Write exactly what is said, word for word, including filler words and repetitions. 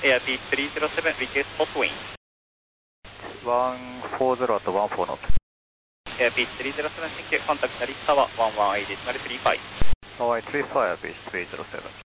Airbus three zero seven, request hot wind. one forty at one four knot. Airbus three zero seven, thank you. Contact Alice Tower one one eight decimal three five. Hawaii three five, Airbus three zero seven.